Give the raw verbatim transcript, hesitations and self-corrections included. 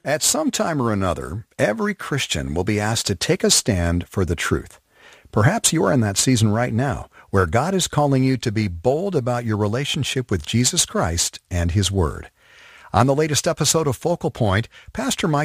At some time or another, every Christian will be asked to take a stand for the truth. Perhaps you are in that season right now, where God is calling you to be bold about your relationship with Jesus Christ and His Word. On the latest episode of Focal Point, Pastor Mike